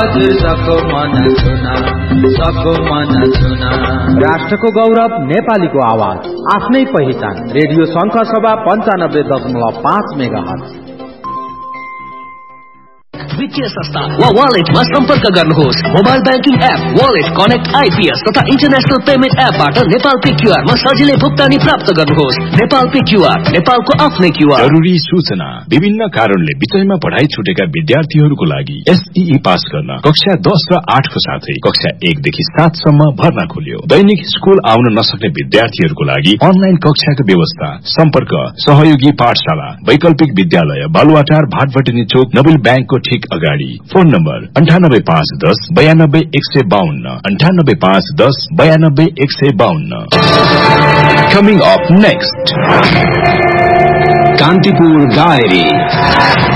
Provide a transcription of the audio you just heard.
हजुर सबको मन छुना राष्ट्रको गौरव नेपालीको आवाज आफ्नै पहिचान रेडियो शंख सभा 95.5 मेगाहर्ज वित्तीय संस्था वा वालेटमा सम्पर्क गर्नुहोस् mobile banking app wallet connect IPS तथा इन्टरनेशनल पेमेन्ट एपबाट नेपाल पे क्यूआर मा सजिलै भुक्तानी प्राप्त गर्नुहोस् नेपाल पे क्यूआर नेपालको आफ्नै क्यूआर जरुरी सूचना विभिन्न कारणले विषयमा पढाइ छुटेका विद्यार्थीहरूको लागि एसईई पास गर्न कक्षा 10 र 8 को साथै कक्षा 1 देखि 7 सम्म भर्ना खोलियो दैनिक स्कुल आउन नसक्ने विद्यार्थीहरूको लागि अनलाइन कक्षाको व्यवस्था सम्पर्क सहयोगी पाठशाला वैकल्पिक विद्यालय बालुवाटार भाटभटिनी चोक नबिल ब्याङ्कको ठीक अगाडि phone number 985110 92152 985110 92152 Coming up next Kantipur Diary